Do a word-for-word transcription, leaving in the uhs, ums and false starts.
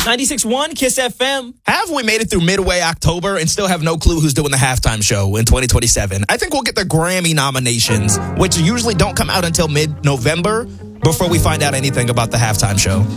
ninety-six point one Kiss F M. Have we made it through midway October and still have no clue who's doing the halftime show in twenty twenty-seven? I think we'll get the Grammy nominations, which usually don't come out until mid-November, before we find out anything about the halftime show.